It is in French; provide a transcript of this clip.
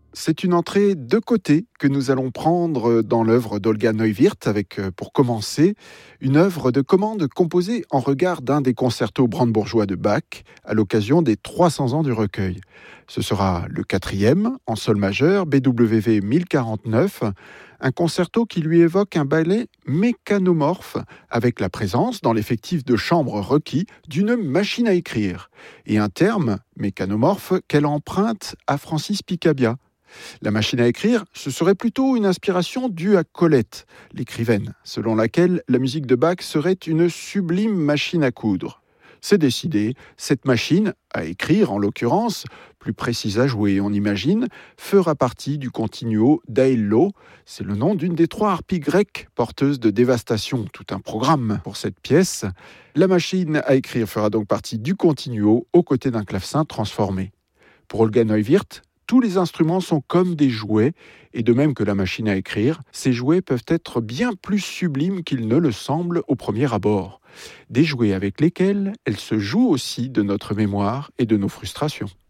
C'est une entrée de côté que nous allons prendre dans l'œuvre d'Olga Neuwirth avec, pour commencer, une œuvre de commande composée en regard d'un des concertos brandebourgeois de Bach à l'occasion des 300 ans du recueil. Ce sera le quatrième, en sol majeur, BWV 1049, un concerto qui lui évoque un ballet mécanomorphe avec la présence, dans l'effectif de chambre requis, d'une machine à écrire et un terme, mécanomorphe, qu'elle emprunte à Francis Picabia. La machine à écrire, ce serait plutôt une inspiration due à Colette, l'écrivaine, selon laquelle la musique de Bach serait une sublime machine à coudre. C'est décidé, cette machine, à écrire en l'occurrence, plus précise à jouer on imagine, fera partie du continuo d'Aello, c'est le nom d'une des 3 harpies grecques porteuses de dévastation, tout un programme pour cette pièce. La machine à écrire fera donc partie du continuo aux côtés d'un clavecin transformé. Pour Olga Neuwirth, tous les instruments sont comme des jouets, et de même que la machine à écrire, ces jouets peuvent être bien plus sublimes qu'ils ne le semblent au premier abord. Des jouets avec lesquels elle se joue aussi de notre mémoire et de nos frustrations.